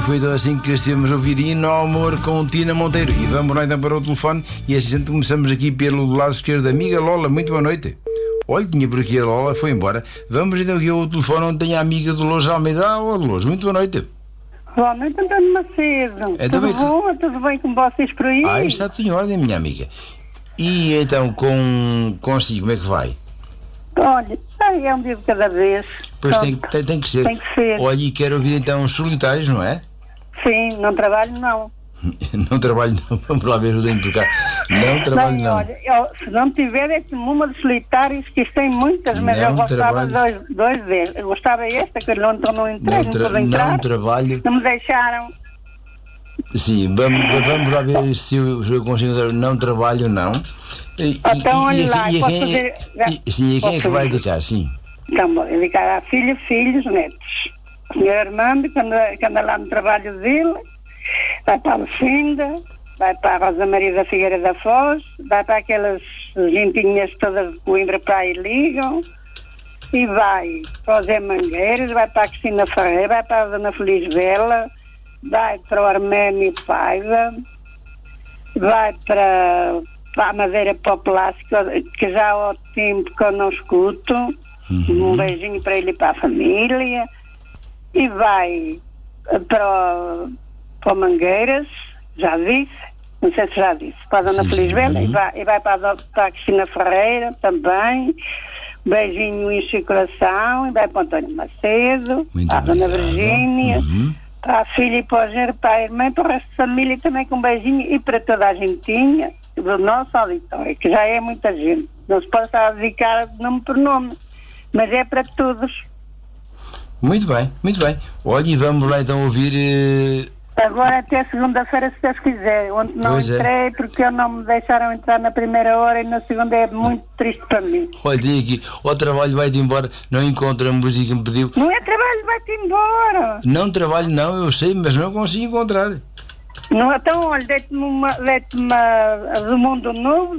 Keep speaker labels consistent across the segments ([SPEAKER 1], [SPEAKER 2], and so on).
[SPEAKER 1] foi então assim que estivemos a ouvir Hino ao Amor com Tina Monteiro. E vamos lá então para o telefone. E assim começamos aqui pelo lado esquerdo. Amiga Lola, muito boa noite. Olha, tinha por aqui a Lola, foi embora. Vamos então aqui ao telefone onde tem a amiga Dolores Almeida. Olá, Dolores, muito boa noite.
[SPEAKER 2] Boa noite, António Macedo. Tudo bom? Tudo bem com vocês por aí?
[SPEAKER 1] Está tudo em ordem, minha amiga. E então, consigo, como é que vai?
[SPEAKER 2] Olha, é um dia de cada vez.
[SPEAKER 1] Pois tem que ser.
[SPEAKER 2] Tem que ser.
[SPEAKER 1] Olha, e quero ouvir então os solitários, não é?
[SPEAKER 2] Sim, não trabalho não.
[SPEAKER 1] Não trabalho não, vamos lá ver o dentro por cá. Não trabalho não.
[SPEAKER 2] Olha, se não tiver esse número de solitários, que isto tem muitas, mas eu gostava dois deles. Eu gostava esta, que não entrei,
[SPEAKER 1] não trabalho.
[SPEAKER 2] Não me deixaram.
[SPEAKER 1] Sim, vamos lá ver se eu consigo. Não trabalho não.
[SPEAKER 2] Então, olha lá,
[SPEAKER 1] e quem é que vai dedicar? Sim.
[SPEAKER 2] Então, vou dedicar à filha, filhos, netos. O senhor Armando, que anda lá no trabalho dele, vai para a Lucinda, vai para a Rosa Maria da Figueira da Foz, vai para aquelas gentinhas todas de Coimbra para aí ligam, e vai para o Zé Mangueiras, vai para a Cristina Ferreira, vai para a Dona Feliz Vela, vai para o Arménio Paiva, vai para a Madeira Popular, que já há o tempo que eu não escuto. Um beijinho para ele e para a família. E vai para o Mangueiras, já disse, não sei se já disse, para a Dona Feliz Vela, e vai para a Cristina Ferreira também. Um beijinho em coração, e vai para o António Macedo, para a Dona Virgínia, para a filha e para o genro, para a irmã, para o resto da família também com um beijinho, e para toda a gentinha do nosso auditório, que já é muita gente. Não se pode estar a dedicar nome por nome, mas é para todos.
[SPEAKER 1] Muito bem, muito bem. Olha, e vamos lá então ouvir...
[SPEAKER 2] Agora até segunda-feira, se Deus quiser. Ontem não entrei porque não me deixaram entrar na primeira hora, e na segunda é muito triste para mim.
[SPEAKER 1] Olha, tem aqui, o trabalho vai-te embora, não encontra a música que me pediu.
[SPEAKER 2] Não é trabalho, vai-te embora.
[SPEAKER 1] Não trabalho não, eu sei, mas não consigo encontrar.
[SPEAKER 2] Não, então, olha, deite-me do Mundo Novo,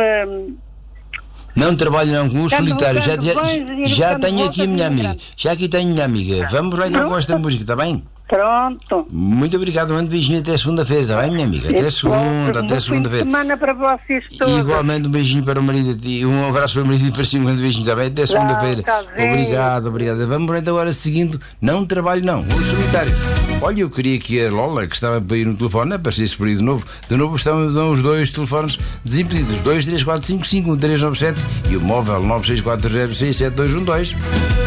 [SPEAKER 1] Não trabalho não com os solitários, já tenho aqui a minha amiga, já aqui tenho a minha amiga. Vamos lá então com esta música, está bem?
[SPEAKER 2] Pronto.
[SPEAKER 1] Muito obrigado, um beijinho até segunda-feira, está bem, minha amiga? Até segunda-feira.
[SPEAKER 2] Semana para vocês todos.
[SPEAKER 1] Igualmente um beijinho para o marido e um abraço para o marido e para si, um grande beijinho, está bem? Até segunda-feira. Obrigado. Vamos então agora seguindo, não trabalho não, os solitários. Olha, eu queria que a Lola, que estava para ir no telefone, aparecesse por aí de novo estão os dois telefones desimpedidos, 234551397 e o móvel 964067212.